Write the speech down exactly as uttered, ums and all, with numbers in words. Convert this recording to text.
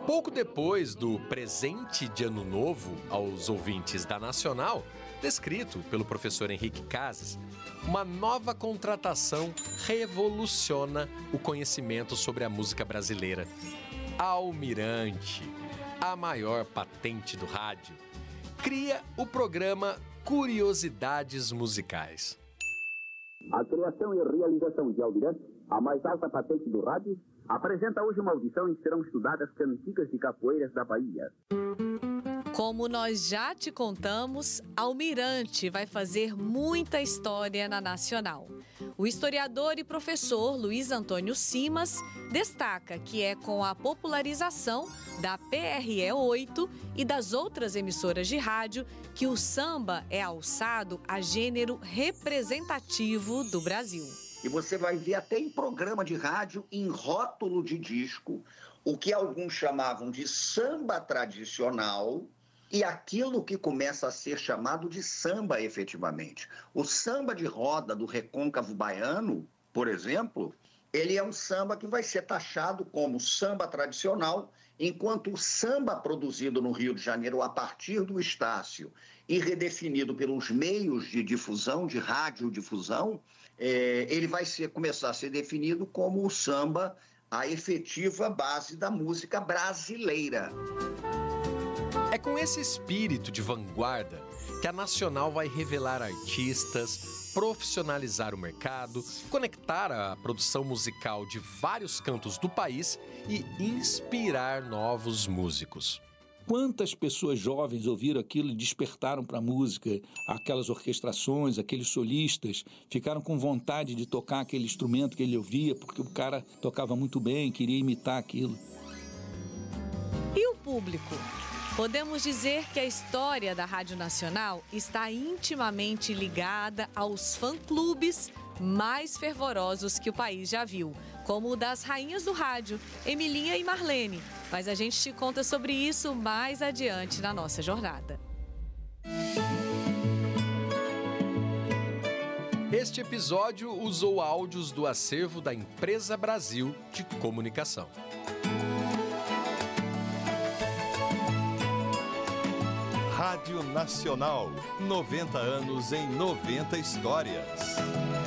Pouco depois do presente de Ano Novo aos ouvintes da Nacional, descrito pelo professor Henrique Casas, uma nova contratação revoluciona o conhecimento sobre a música brasileira. Almirante, a maior patente do rádio, cria o programa Curiosidades Musicais. A criação e realização de Almirante, a mais alta patente do rádio, apresenta hoje uma audição em que serão estudadas cantigas de capoeiras da Bahia. Como nós já te contamos, Almirante vai fazer muita história na Nacional. O historiador e professor Luiz Antônio Simas destaca que é com a popularização da P R E oito e das outras emissoras de rádio que o samba é alçado a gênero representativo do Brasil. E você vai ver até em programa de rádio, em rótulo de disco, o que alguns chamavam de samba tradicional e aquilo que começa a ser chamado de samba efetivamente. O samba de roda do recôncavo baiano, por exemplo, ele é um samba que vai ser taxado como samba tradicional, enquanto o samba produzido no Rio de Janeiro a partir do Estácio e redefinido pelos meios de difusão, de radiodifusão, é, ele vai ser, começar a ser definido como o samba, a efetiva base da música brasileira. É com esse espírito de vanguarda que a Nacional vai revelar artistas, profissionalizar o mercado, conectar a produção musical de vários cantos do país e inspirar novos músicos. Quantas pessoas jovens ouviram aquilo e despertaram para a música, aquelas orquestrações, aqueles solistas, ficaram com vontade de tocar aquele instrumento que ele ouvia, porque o cara tocava muito bem, queria imitar aquilo. E o público? Podemos dizer que a história da Rádio Nacional está intimamente ligada aos fã-clubes mais fervorosos que o país já viu, como o das rainhas do rádio, Emilinha e Marlene. Mas a gente te conta sobre isso mais adiante na nossa jornada. Este episódio usou áudios do acervo da Empresa Brasil de Comunicação. Rádio Nacional, noventa anos em noventa histórias.